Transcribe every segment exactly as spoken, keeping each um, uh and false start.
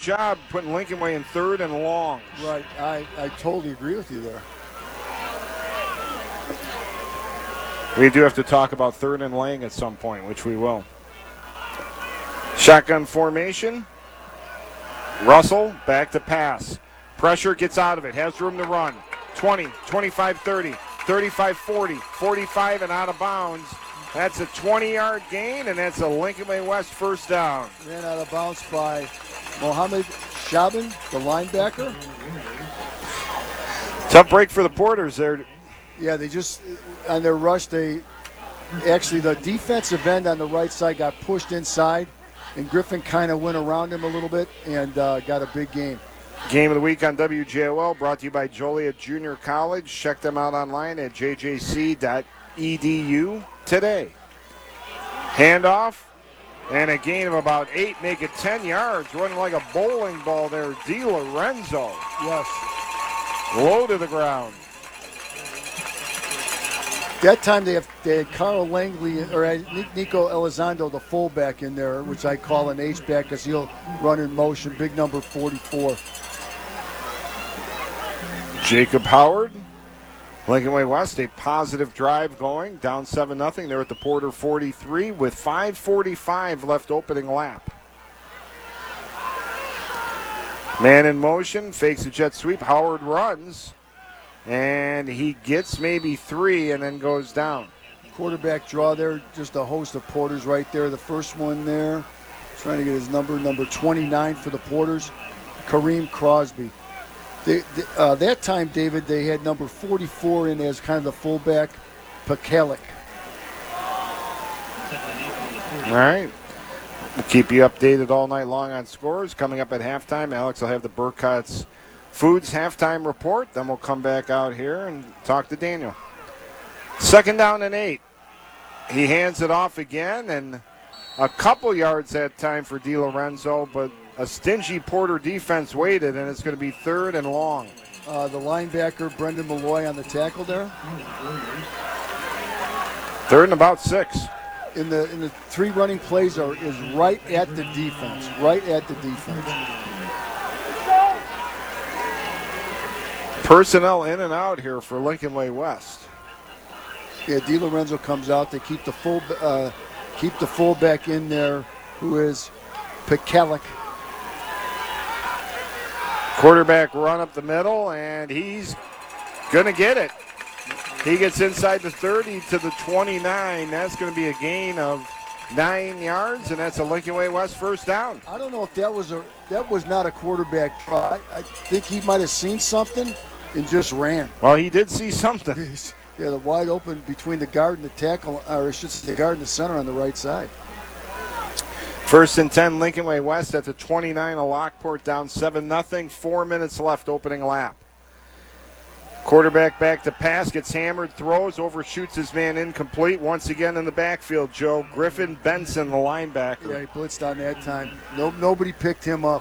job putting Lincoln Way in third and long. Right. I, I totally agree with you there. We do have to talk about third and lang at some point, which we will. Shotgun formation. Russell back to pass. Pressure, gets out of it, has room to run. twenty, twenty-five, thirty, thirty-five, forty, forty-five, and out of bounds. That's a twenty-yard gain, and that's a Lincoln Way West first down. Ran out of bounds by Mohammed Shaban, the linebacker. Tough break for the Porters there. Yeah, they just, on their rush, they actually, the defensive end on the right side got pushed inside, and Griffin kind of went around him a little bit and uh, got a big gain. Game of the week on W J O L brought to you by Joliet Junior College. Check them out online at j j c dot e d u today. Handoff and a gain of about eight, make it ten yards. Running like a bowling ball there, Di Lorenzo. Yes. Low to the ground. That time they have they had Carl Langley or Nico Elizondo, the fullback, in there, which I call an H-back because he'll run in motion. Big number forty-four. Jacob Howard, Lincoln Way West, a positive drive going, down seven nothing. They're at the Porter forty-three with five forty-five left opening lap. Man in motion, fakes a jet sweep. Howard runs, and he gets maybe three and then goes down. Quarterback draw there, just a host of Porters right there. The first one there, trying to get his number, number twenty-nine for the Porters, Kareem Crosby. They, they, uh, that time, David, they had number forty-four in as kind of the fullback, Pekalik. All right. We'll keep you updated all night long on scores. Coming up at halftime, Alex will have the Burcott's Foods halftime report. Then we'll come back out here and talk to Daniel. Second down and eight. He hands it off again, and a couple yards that time for Di Lorenzo, but a stingy Porter defense waited, and it's going to be third and long. Uh, the linebacker, Brendan Malloy, on the tackle there. Third and about six. In the in the three running plays are is right at the defense, right at the defense. Personnel in and out here for Lincoln Way West. Yeah, Di Lorenzo comes out. They keep the full uh, keep the fullback in there, who is Pekalik. Quarterback run up the middle, and he's going to get it. He gets inside the thirty to the twenty-nine. That's going to be a gain of nine yards, and that's a Lincoln Way West first down. I don't know if that was a that was not a quarterback try. I think he might have seen something and just ran. Well, he did see something. Yeah, the wide open between the guard and the tackle, or I should say the guard and the center on the right side. First and ten, Lincoln Way West at the twenty-nine of Lockport, down seven nothing. Four minutes left, opening lap. Quarterback back to pass, gets hammered, throws, overshoots his man, incomplete. Once again in the backfield, Joe. Griffin Benson, the linebacker. Yeah, he blitzed on that time. No, nobody picked him up.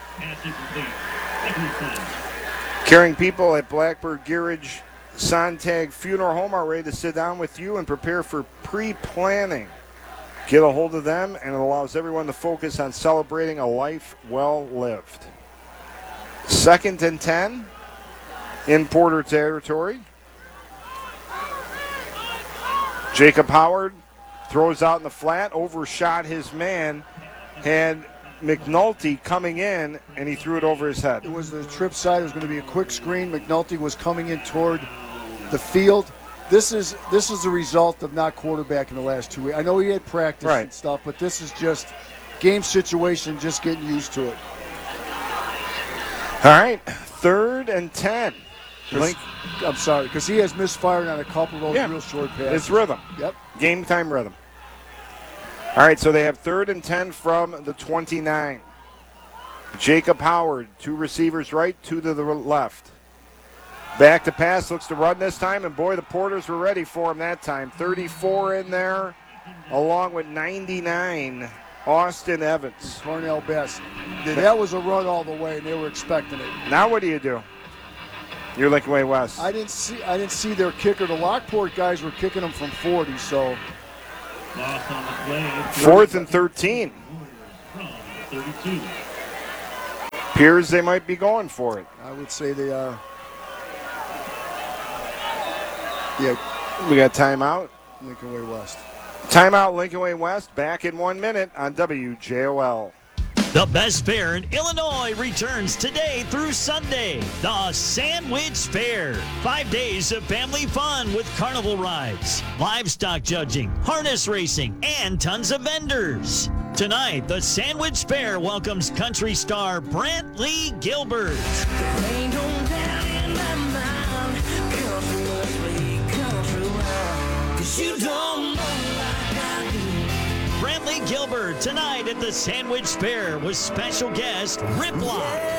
Caring people at Blackbird Garage Sontag Funeral Home are ready to sit down with you and prepare for pre-planning. Get a hold of them, and it allows everyone to focus on celebrating a life well lived. Second and ten in Porter territory. Jacob Howard throws out in the flat, overshot his man, had McNulty coming in, and he threw it over his head. It was the trip side. It was going to be a quick screen. McNulty was coming in toward the field. This is this is the result of not quarterbacking the last two weeks. I know he had practice right. and stuff, but this is just game situation, just getting used to it. All right, third and ten. Link. I'm sorry, because he has misfired on a couple of those yeah. real short passes. It's rhythm. Yep. Game time rhythm. All right, so they have third and ten from the twenty-nine. Jacob Howard, two receivers right, two to the left. Back to pass, looks to run this time, and boy, the Porters were ready for him that time. thirty-four in there, along with ninety-nine, Austin Evans. Cornell Best. That was a run all the way, and they were expecting it. Now what do you do? You're Lincoln Way West. I didn't see. I didn't see their kicker. The Lockport guys were kicking them from forty. So fourth and thirteen. appears they might be going for it. I would say they are. Yeah, We got timeout. Lincoln Way West. Timeout, Lincoln Way West. Back in one minute on W J O L. The best fair in Illinois returns today through Sunday. The Sandwich Fair. Five days of family fun with carnival rides, livestock judging, harness racing, and tons of vendors. Tonight, the Sandwich Fair welcomes country star Brantley Gilbert. Brantley Gilbert tonight at the Sandwich Fair with special guest Rip Lock.